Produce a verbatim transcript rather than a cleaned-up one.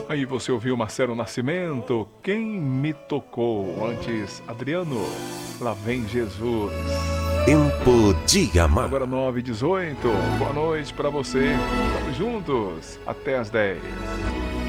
Aí você ouviu Marcelo Nascimento, Quem Me Tocou. Antes, Adriano, Lá Vem Jesus. Tempo de amar. Agora nove e dezoito. Boa noite pra você. Estamos juntos até as dez.